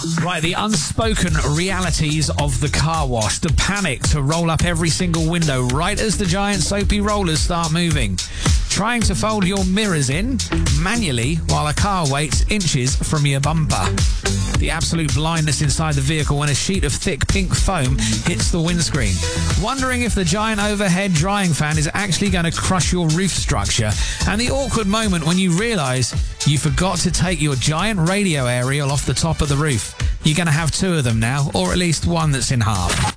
Right, the unspoken realities of the car wash. The panic to roll up every single window right as the giant soapy rollers start moving. Trying to fold your mirrors in manually while a car waits inches from your bumper. The absolute blindness inside the vehicle when a sheet of thick pink foam hits the windscreen. Wondering if the giant overhead drying fan is actually going to crush your roof structure. And the awkward moment when you realise you forgot to take your giant radio aerial off the top of the roof. You're going to have two of them now, or at least one that's in half.